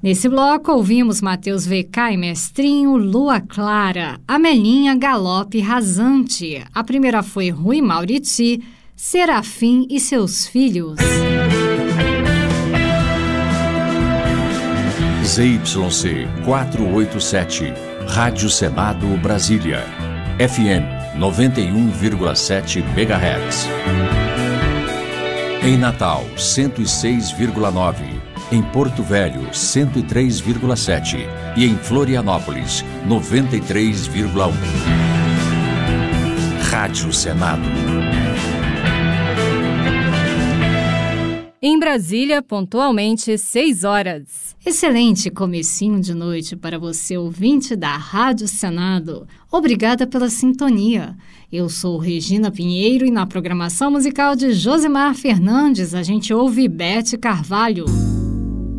Nesse bloco, ouvimos Matheus VK e Mestrinho, Lua Clara, Amelinha, Galope Rasante. A primeira foi Rui Mauriti, Serafim e seus filhos. ZYC 487, Rádio Senado Brasília, FM 91,7 MHz. Em Natal, 106,9. Em Porto Velho, 103,7. E em Florianópolis, 93,1. Rádio Senado. Em Brasília, pontualmente, 6 horas. Excelente comecinho de noite para você, ouvinte da Rádio Senado. Obrigada pela sintonia. Eu sou Regina Pinheiro e na programação musical de Josimar Fernandes a gente ouve Bete Carvalho.